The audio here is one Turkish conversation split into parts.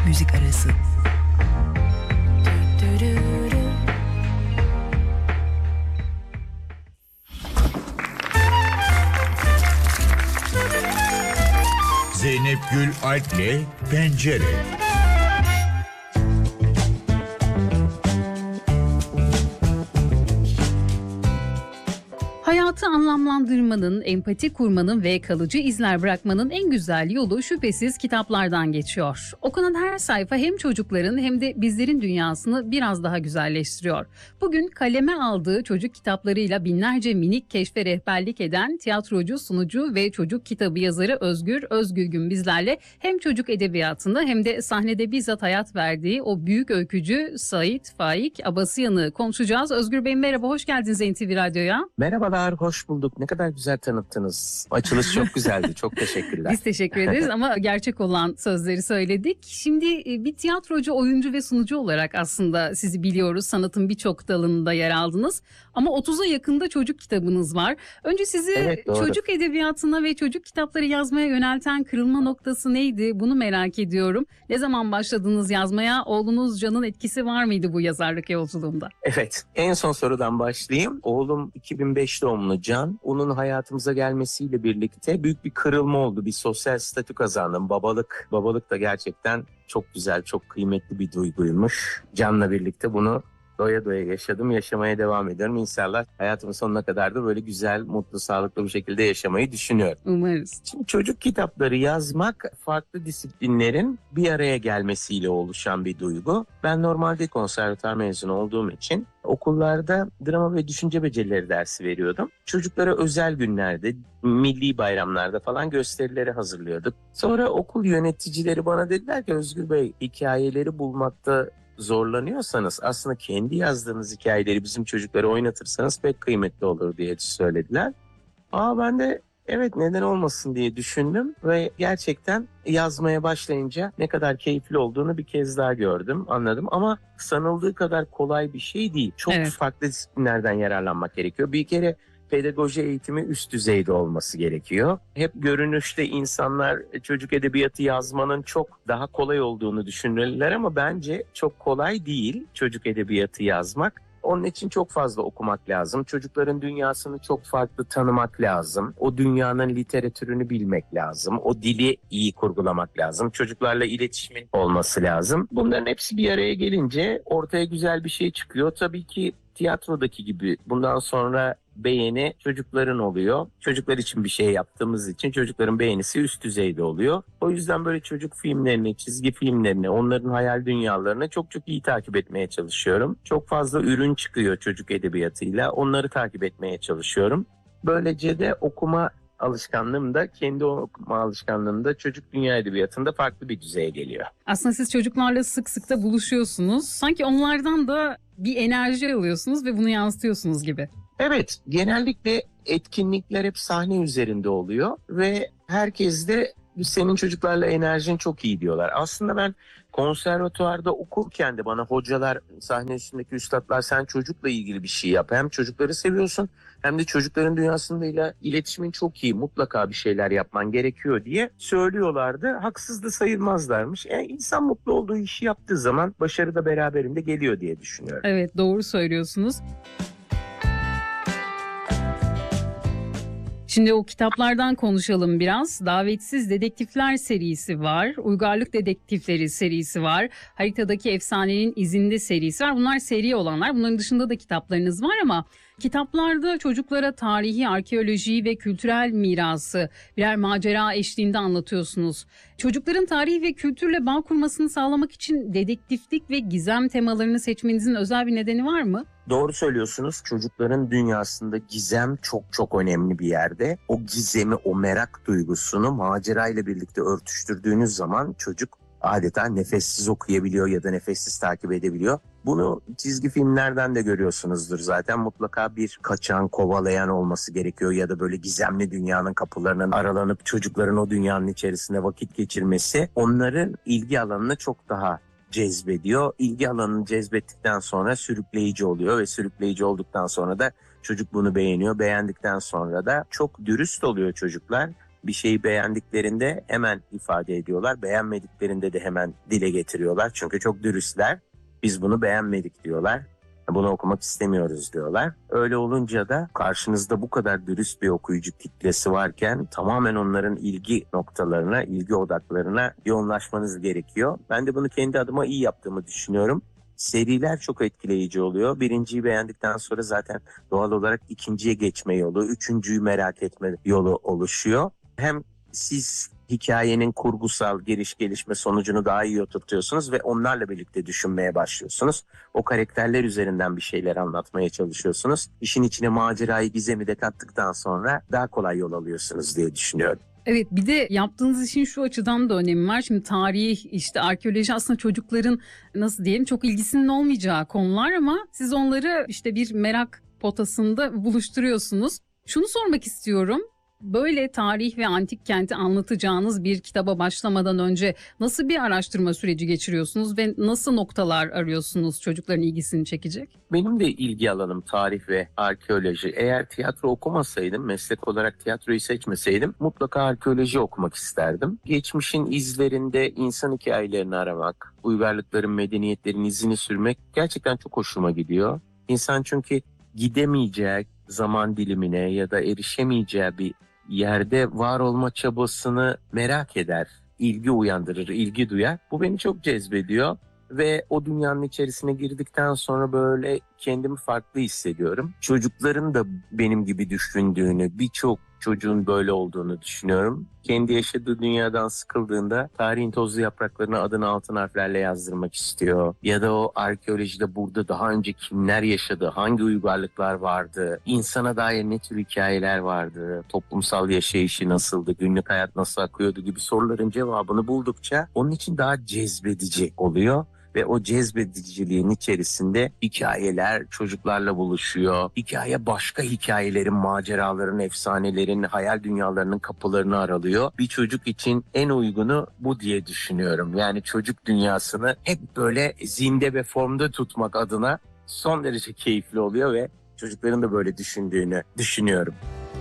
müzik arası. Zeynep Gül Alp'le Pencere. Hayatı anlamlandırmanın, empati kurmanın ve kalıcı izler bırakmanın en güzel yolu şüphesiz kitaplardan geçiyor. Okunan her sayfa hem çocukların hem de bizlerin dünyasını biraz daha güzelleştiriyor. Bugün kaleme aldığı çocuk kitaplarıyla binlerce minik keşfe rehberlik eden tiyatrocu, sunucu ve çocuk kitabı yazarı Özgür Özgülgün bizlerle hem çocuk edebiyatını hem de sahnede bizzat hayat verdiği o büyük öykücü Sait Faik Abasıyan'ı konuşacağız. Özgür Bey merhaba, hoş geldiniz NTV Radyo'ya. Merhabalar, hoş bulduk. Ne kadar güzel tanıttınız. Açılış çok güzeldi. Çok teşekkürler. Biz teşekkür ederiz ama gerçek olan sözleri söyledik. Şimdi bir tiyatrocu, oyuncu ve sunucu olarak aslında sizi biliyoruz. Sanatın birçok dalında yer aldınız. Ama 30'a yakında çocuk kitabınız var. Önce sizi çocuk edebiyatına ve çocuk kitapları yazmaya yönelten kırılma noktası neydi? Bunu merak ediyorum. Ne zaman başladınız yazmaya? Oğlunuz Can'ın etkisi var mıydı bu yazarlık yolculuğunda? Evet, en son sorudan başlayayım. Oğlum 2005 doğumlu Can. Onun hayatımıza gelmesiyle birlikte büyük bir kırılma oldu. Bir sosyal statü kazandım. Babalık da gerçekten çok güzel, çok kıymetli bir duyguymuş. Can'la birlikte bunu doya doya yaşadım. Yaşamaya devam ediyorum. İnşallah hayatımın sonuna kadar da böyle güzel, mutlu, sağlıklı bir şekilde yaşamayı düşünüyorum. Umarız. Şimdi çocuk kitapları yazmak farklı disiplinlerin bir araya gelmesiyle oluşan bir duygu. Ben normalde konservatuar mezunu olduğum için okullarda drama ve düşünce becerileri dersi veriyordum. Çocuklara özel günlerde, milli bayramlarda falan gösterileri hazırlıyorduk. Sonra okul yöneticileri bana dediler ki Özgür Bey, hikayeleri bulmakta zorlanıyorsanız aslında kendi yazdığınız hikayeleri bizim çocuklara oynatırsanız pek kıymetli olur diye söylediler. Ben de evet neden olmasın diye düşündüm ve gerçekten yazmaya başlayınca ne kadar keyifli olduğunu bir kez daha gördüm, anladım. Ama sanıldığı kadar kolay bir şey değil. Çok farklı disiplinlerden yararlanmak gerekiyor. Bir kere pedagoji eğitimi üst düzeyde olması gerekiyor. Hep görünüşte insanlar çocuk edebiyatı yazmanın çok daha kolay olduğunu düşünürler ama bence çok kolay değil çocuk edebiyatı yazmak. Onun için çok fazla okumak lazım. Çocukların dünyasını çok farklı tanımak lazım. O dünyanın literatürünü bilmek lazım. O dili iyi kurgulamak lazım. Çocuklarla iletişimin olması lazım. Bunların hepsi bir araya gelince ortaya güzel bir şey çıkıyor. Tabii ki tiyatrodaki gibi bundan sonra beğeni çocukların oluyor. Çocuklar için bir şey yaptığımız için çocukların beğenisi üst düzeyde oluyor. O yüzden böyle çocuk filmlerini, çizgi filmlerini, onların hayal dünyalarını çok iyi takip etmeye çalışıyorum. Çok fazla ürün çıkıyor çocuk edebiyatıyla. Onları takip etmeye çalışıyorum. Böylece de okuma alışkanlığım da, kendi okuma alışkanlığım da çocuk dünya edebiyatında farklı bir düzeye geliyor. Aslında siz çocuklarla sık sık da buluşuyorsunuz. Sanki onlardan da bir enerji alıyorsunuz ve bunu yansıtıyorsunuz gibi. Evet, genellikle etkinlikler hep sahne üzerinde oluyor ve herkes de senin çocuklarla enerjin çok iyi diyorlar. Aslında ben konservatuvarda okurken de bana hocalar, sahne üstündeki üstadlar sen çocukla ilgili bir şey yap. Hem çocukları seviyorsun hem de çocukların dünyasıyla iletişimin çok iyi. Mutlaka bir şeyler yapman gerekiyor diye söylüyorlardı. Haksız da sayılmazlarmış. İnsan mutlu olduğu işi yaptığı zaman başarı da beraberinde geliyor diye düşünüyorum. Evet, doğru söylüyorsunuz. Şimdi o kitaplardan konuşalım biraz. Davetsiz Dedektifler serisi var. Uygarlık Dedektifleri serisi var. Haritadaki Efsanenin İzinde serisi var. Bunlar seri olanlar. Bunların dışında da kitaplarınız var ama kitaplarda çocuklara tarihi, arkeolojiyi ve kültürel mirası birer macera eşliğinde anlatıyorsunuz. Çocukların tarihi ve kültürle bağ kurmasını sağlamak için dedektiflik ve gizem temalarını seçmenizin özel bir nedeni var mı? Doğru söylüyorsunuz. Çocukların dünyasında gizem çok önemli bir yerde. O gizemi, o merak duygusunu macerayla birlikte örtüştürdüğünüz zaman çocuk adeta nefessiz okuyabiliyor ya da nefessiz takip edebiliyor. Bunu çizgi filmlerden de görüyorsunuzdur zaten. Mutlaka bir kaçan, kovalayan olması gerekiyor ya da böyle gizemli dünyanın kapılarının aralanıp çocukların o dünyanın içerisinde vakit geçirmesi onların ilgi alanını çok daha cezbediyor. İlgi alanını cezbettikten sonra sürükleyici oluyor ve sürükleyici olduktan sonra da çocuk bunu beğeniyor. Beğendikten sonra da çok dürüst oluyor çocuklar. Bir şeyi beğendiklerinde hemen ifade ediyorlar. Beğenmediklerinde de hemen dile getiriyorlar. Çünkü çok dürüstler. Biz bunu beğenmedik diyorlar. Bunu okumak istemiyoruz diyorlar. Öyle olunca da karşınızda bu kadar dürüst bir okuyucu kitlesi varken tamamen onların ilgi noktalarına, ilgi odaklarına yoğunlaşmanız gerekiyor. Ben de bunu kendi adıma iyi yaptığımı düşünüyorum. Seriler çok etkileyici oluyor. Birinciyi beğendikten sonra zaten doğal olarak ikinciye geçme yolu, üçüncüyü merak etme yolu oluşuyor. Hem siz hikayenin kurgusal giriş gelişme sonucunu daha iyi oturtuyorsunuz ve onlarla birlikte düşünmeye başlıyorsunuz. O karakterler üzerinden bir şeyler anlatmaya çalışıyorsunuz. İşin içine macerayı, gizemi de kattıktan sonra daha kolay yol alıyorsunuz diye düşünüyorum. Evet, bir de yaptığınız işin şu açıdan da önemi var. Şimdi tarih, işte arkeoloji aslında çocukların nasıl diyelim çok ilgisinin olmayacağı konular ama siz onları işte bir merak potasında buluşturuyorsunuz. Şunu sormak istiyorum. Böyle tarih ve antik kenti anlatacağınız bir kitaba başlamadan önce nasıl bir araştırma süreci geçiriyorsunuz ve nasıl noktalar arıyorsunuz çocukların ilgisini çekecek? Benim de ilgi alanım tarih ve arkeoloji. Eğer tiyatro okumasaydım, meslek olarak tiyatroyu seçmeseydim mutlaka arkeoloji okumak isterdim. Geçmişin izlerinde insan hikayelerini aramak, uygarlıkların, medeniyetlerin izini sürmek gerçekten çok hoşuma gidiyor. İnsan çünkü gidemeyeceği zaman dilimine ya da erişemeyeceği bir yerde var olma çabasını merak eder, ilgi uyandırır, ilgi duyar. Bu beni çok cezbediyor ve o dünyanın içerisine girdikten sonra böyle kendimi farklı hissediyorum. Çocukların da benim gibi düşündüğünü, birçok çocuğun böyle olduğunu düşünüyorum. Kendi yaşadığı dünyadan sıkıldığında tarihin tozlu yapraklarını adını altın harflerle yazdırmak istiyor. Ya da o arkeolojide burada daha önce kimler yaşadı, hangi uygarlıklar vardı, insana dair ne tür hikayeler vardı, toplumsal yaşayışı nasıldı, günlük hayat nasıl akıyordu gibi soruların cevabını buldukça onun için daha cezbedici oluyor. Ve o cezbediciliğin içerisinde hikayeler çocuklarla buluşuyor. Hikaye başka hikayelerin, maceraların, efsanelerin, hayal dünyalarının kapılarını aralıyor. Bir çocuk için en uygunu bu diye düşünüyorum. Yani çocuk dünyasını hep böyle zinde ve formda tutmak adına son derece keyifli oluyor ve çocukların da böyle düşündüğünü düşünüyorum.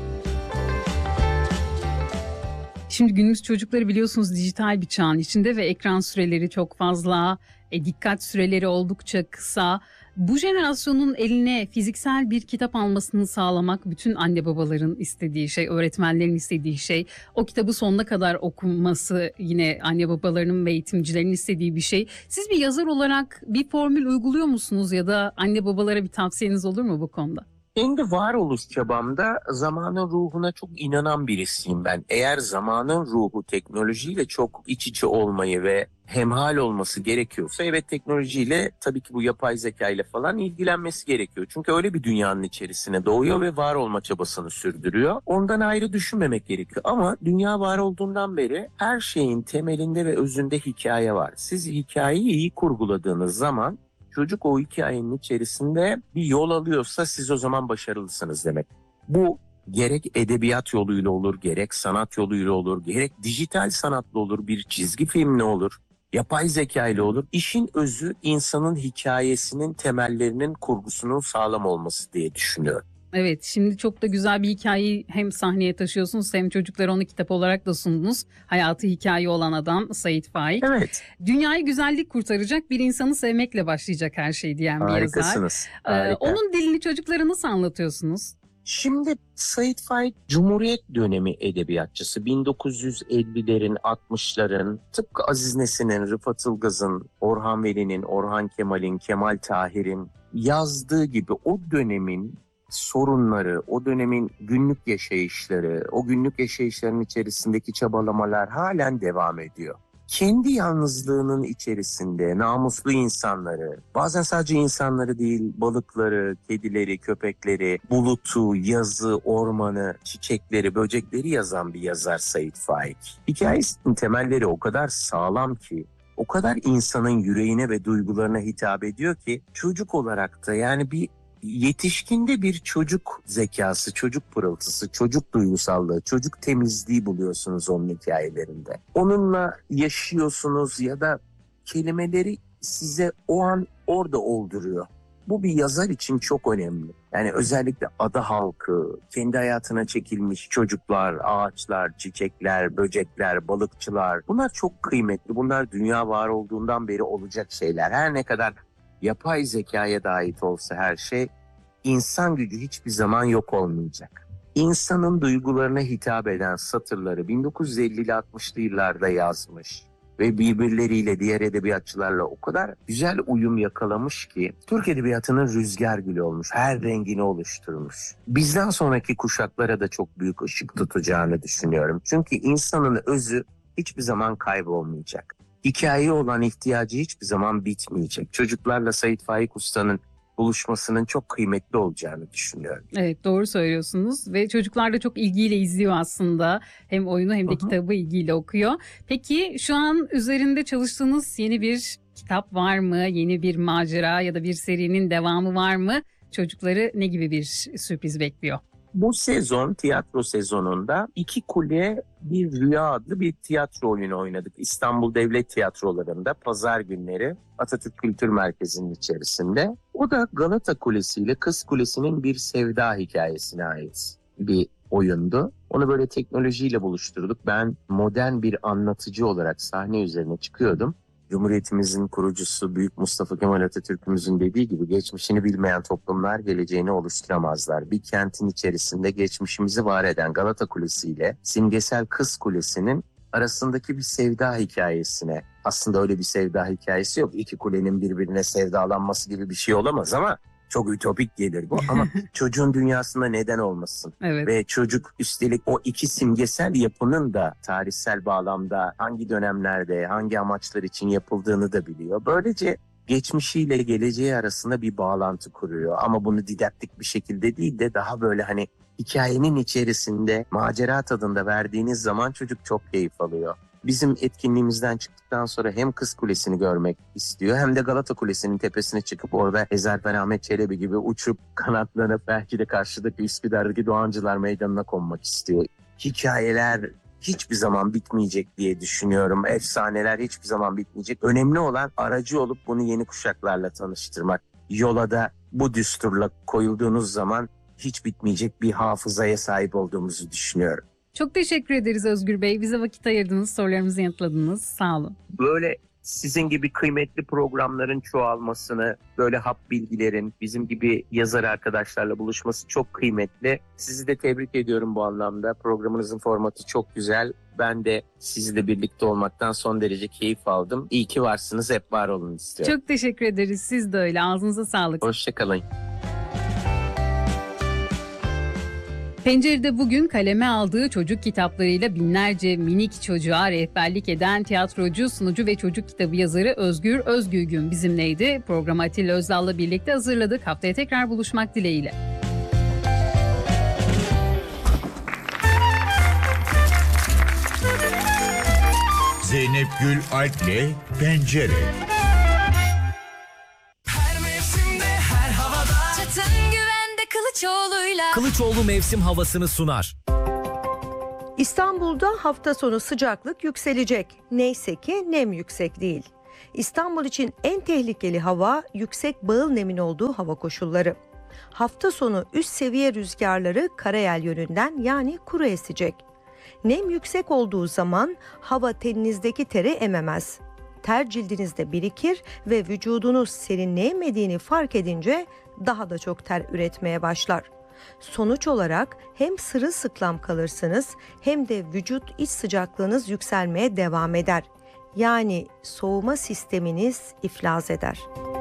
Şimdi günümüz çocukları biliyorsunuz dijital bir çağın içinde ve ekran süreleri çok fazla, dikkat süreleri oldukça kısa. Bu jenerasyonun eline fiziksel bir kitap almasını sağlamak bütün anne babaların istediği şey, öğretmenlerin istediği şey. O kitabı sonuna kadar okunması yine anne babalarının ve eğitimcilerin istediği bir şey. Siz bir yazar olarak bir formül uyguluyor musunuz ya da anne babalara bir tavsiyeniz olur mu bu konuda? Kendi varoluş çabamda zamanın ruhuna çok inanan birisiyim ben. Eğer zamanın ruhu teknolojiyle çok iç içe olmayı ve hemhal olması gerekiyorsa evet teknolojiyle tabii ki bu yapay zeka ile falan ilgilenmesi gerekiyor. Çünkü öyle bir dünyanın içerisine doğuyor ve var olma çabasını sürdürüyor. Ondan ayrı düşünmemek gerekiyor. Ama dünya var olduğundan beri her şeyin temelinde ve özünde hikaye var. Siz hikayeyi iyi kurguladığınız zaman çocuk o hikayenin içerisinde bir yol alıyorsa siz o zaman başarılısınız demek. Bu gerek edebiyat yoluyla olur, gerek sanat yoluyla olur, gerek dijital sanatla olur, bir çizgi filmle olur, yapay zeka ile olur. İşin özü insanın hikayesinin temellerinin kurgusunun sağlam olması diye düşünüyorum. Evet, şimdi çok da güzel bir hikayeyi hem sahneye taşıyorsunuz hem çocuklara onu kitap olarak da sundunuz. Hayatı hikaye olan adam Sait Faik. Evet. Dünyayı güzellik kurtaracak bir insanı sevmekle başlayacak her şey diyen bir yazar. Harikasınız. Harika. Onun dilini çocuklara nasıl anlatıyorsunuz? Şimdi Sait Faik Cumhuriyet dönemi edebiyatçısı. 1950'lerin, 60'ların tıpkı Aziz Nesin'in, Rıfat Ilgaz'ın, Orhan Veli'nin, Orhan Kemal'in, Kemal Tahir'in yazdığı gibi o dönemin sorunları, o dönemin günlük yaşayışları, o günlük yaşayışların içerisindeki çabalamalar halen devam ediyor. Kendi yalnızlığının içerisinde namuslu insanları, bazen sadece insanları değil, balıkları, kedileri, köpekleri, bulutu, yazı, ormanı, çiçekleri, böcekleri yazan bir yazar Sait Faik. Hikayesinin temelleri o kadar sağlam ki, o kadar insanın yüreğine ve duygularına hitap ediyor ki, çocuk olarak da yani bir yetişkinde bir çocuk zekası, çocuk pırıltısı, çocuk duygusallığı, çocuk temizliği buluyorsunuz onun hikayelerinde. Onunla yaşıyorsunuz ya da kelimeleri size o an orada olduruyor. Bu bir yazar için çok önemli. Yani özellikle ada halkı, kendi hayatına çekilmiş çocuklar, ağaçlar, çiçekler, böcekler, balıkçılar. Bunlar çok kıymetli. Bunlar dünya var olduğundan beri olacak şeyler. Her ne kadar yapay zekaya da ait olsa her şey, insan gücü hiçbir zaman yok olmayacak. İnsanın duygularına hitap eden satırları 1950'li 60'lı yıllarda yazmış ve birbirleriyle, diğer edebiyatçılarla o kadar güzel uyum yakalamış ki Türk edebiyatının rüzgar gülü olmuş, her rengini oluşturmuş. Bizden sonraki kuşaklara da çok büyük ışık tutacağını düşünüyorum. Çünkü insanın özü hiçbir zaman kaybolmayacak. Hikayeye olan ihtiyacı hiçbir zaman bitmeyecek. Çocuklarla Sait Faik Usta'nın buluşmasının çok kıymetli olacağını düşünüyorum. Evet, doğru söylüyorsunuz ve çocuklar da çok ilgiyle izliyor aslında. Hem oyunu hem de kitabı ilgiyle okuyor. Peki şu an üzerinde çalıştığınız yeni bir kitap var mı? Yeni bir macera ya da bir serinin devamı var mı? Çocukları ne gibi bir sürpriz bekliyor? Bu sezon, tiyatro sezonunda İki Kule Bir Rüya adlı bir tiyatro oyunu oynadık. İstanbul Devlet Tiyatroları'nda pazar günleri Atatürk Kültür Merkezi'nin içerisinde. O da Galata Kulesi ile Kız Kulesi'nin bir sevda hikayesine ait bir oyundu. Onu böyle teknolojiyle buluşturduk. Ben modern bir anlatıcı olarak sahne üzerine çıkıyordum. Cumhuriyetimizin kurucusu Büyük Mustafa Kemal Atatürk'ümüzün dediği gibi geçmişini bilmeyen toplumlar geleceğini oluşturamazlar. Bir kentin içerisinde geçmişimizi var eden Galata Kulesi ile simgesel Kız Kulesi'nin arasındaki bir sevda hikayesine, aslında öyle bir sevda hikayesi yok. İki kulenin birbirine sevdalanması gibi bir şey olamaz ama çok ütopik gelir bu. Ama çocuğun dünyasında neden olmasın? Evet. Ve çocuk üstelik o iki simgesel yapının da tarihsel bağlamda hangi dönemlerde, hangi amaçlar için yapıldığını da biliyor. Böylece geçmişiyle geleceği arasında bir bağlantı kuruyor. Ama bunu didaktik bir şekilde değil de daha böyle hani hikayenin içerisinde macera tadında verdiğiniz zaman çocuk çok keyif alıyor. Bizim etkinliğimizden çıktıktan sonra hem Kız Kulesi'ni görmek istiyor hem de Galata Kulesi'nin tepesine çıkıp orada Ezerfen Ahmet Çelebi gibi uçup kanatlanıp belki de karşıdaki Üsküdar'daki Doğancılar Meydanı'na konmak istiyor. Hikayeler hiçbir zaman bitmeyecek diye düşünüyorum. Efsaneler hiçbir zaman bitmeyecek. Önemli olan aracı olup bunu yeni kuşaklarla tanıştırmak. Yola da bu düsturla koyulduğunuz zaman hiç bitmeyecek bir hafızaya sahip olduğumuzu düşünüyorum. Çok teşekkür ederiz Özgür Bey. Bize vakit ayırdınız, sorularımızı yanıtladınız. Sağ olun. Böyle sizin gibi kıymetli programların çoğalmasını, böyle hap bilgilerin bizim gibi yazar arkadaşlarla buluşması çok kıymetli. Sizi de tebrik ediyorum bu anlamda. Programınızın formatı çok güzel. Ben de sizle birlikte olmaktan son derece keyif aldım. İyi ki varsınız, hep var olun istiyorum. Çok teşekkür ederiz. Siz de öyle. Ağzınıza sağlık. Hoşçakalın. Pencere'de bugün kaleme aldığı çocuk kitaplarıyla binlerce minik çocuğa rehberlik eden tiyatrocu, sunucu ve çocuk kitabı yazarı Özgür Özgülgün bizimleydi. Programı Atilla Özdal'la birlikte hazırladık. Haftaya tekrar buluşmak dileğiyle. Zeynep Gül Alp'le Pencere. Her mevsimde, her havada. Çatın güvende Kılıçoğlu'yla. Kılıçoğlu mevsim havasını sunar. İstanbul'da hafta sonu sıcaklık yükselecek. Neyse ki nem yüksek değil. İstanbul için en tehlikeli hava yüksek bağıl nemin olduğu hava koşulları. Hafta sonu üst seviye rüzgarları karayel yönünden yani kuru esecek. Nem yüksek olduğu zaman hava teninizdeki teri ememez. Ter cildinizde birikir ve vücudunuz serinleyemediğini fark edince daha da çok ter üretmeye başlar. Sonuç olarak hem sırılsıklam kalırsınız hem de vücut iç sıcaklığınız yükselmeye devam eder. Yani soğuma sisteminiz iflas eder.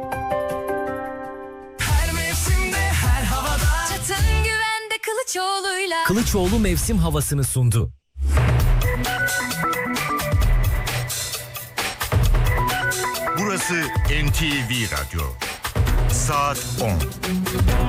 Her mevsimde, her havada. Çatın güvende Kılıçoğlu'yla. Kılıçoğlu mevsim havasını sundu. Burası NTV Radyo. Saat 10.